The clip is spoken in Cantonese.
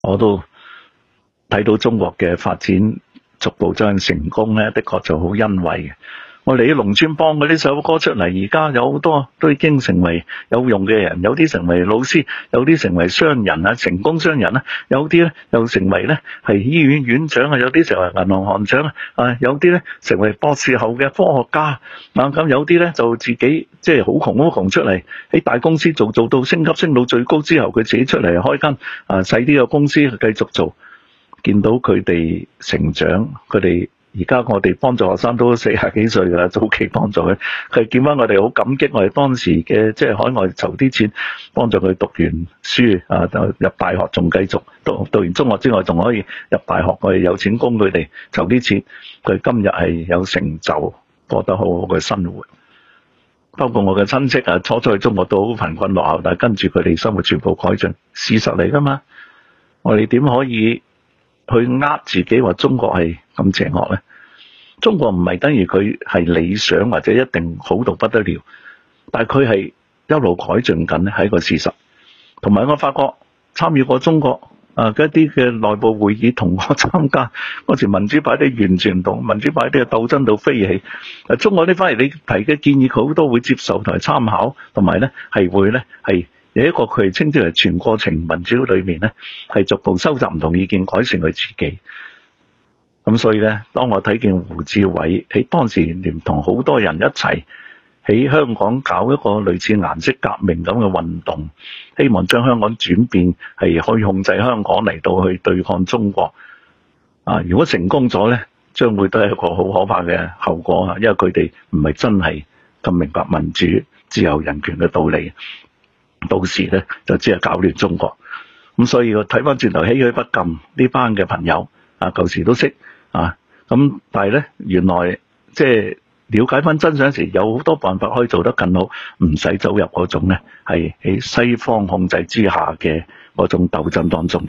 我都睇到中國嘅發展逐步走向成功咧，的確就好欣慰嘅。我哋啲農村幫嗰啲首歌出嚟，而家有好多都已經成為有用嘅人，有啲成為老師，有啲成為商人啊，成功商人啊，有啲咧又成為咧係醫院院長啊，有啲成為銀行行長啊，有啲咧成為博士後嘅科學家啊，咁有啲咧就自己即係好窮出嚟喺大公司做到升級升到最高之後，佢自己出嚟開間細啲嘅公司繼續做。見到佢哋成長，佢哋而家我哋幫助學生都40幾歲㗎啦，早期幫助佢，佢見翻我哋好感激我哋當時嘅即係海外籌啲錢幫助佢讀完書啊，入大學仲繼續讀完中學之外仲可以入大學，我哋有錢供佢哋籌啲錢，佢今日係有成就，過得好好嘅生活。包括我嘅親戚啊，初初去中國都好貧困落後，但係跟住佢哋生活全部改進，事實嚟㗎嘛。我哋點可以去自己話中國係咁邪惡咧？中國唔係等於佢係理想或者一定好到不得了，但係佢係一路改進緊咧，係一個事實。同埋我發覺參與過中國一啲嘅內部會議，同我參加嗰時民主派啲完全唔同，民主派啲嘅鬥爭到飛起。中國啲反而你提嘅建議，佢好多會接受同埋參考，同埋咧係會咧係。有一個佢哋稱之為全過程民主裏面咧，係逐步收集唔同意見，改善佢自己。咁所以咧，當我睇見胡志偉喺當時連同好多人一齊喺香港搞一個類似顏色革命咁嘅運動，希望將香港轉變係可以控制香港嚟到去對抗中國。如果成功咗咧，將會都係一個好可怕嘅後果啊！因為佢哋唔係真係咁明白民主、自由、人權嘅道理。到時咧就只係搞亂中國，咁所以我睇翻轉頭唏噓不禁呢班嘅朋友舊時都識咁但係咧原來即係了解翻真相時，有好多辦法可以做得更好，唔使走入嗰種咧係喺西方控制之下嘅嗰種鬥爭當中。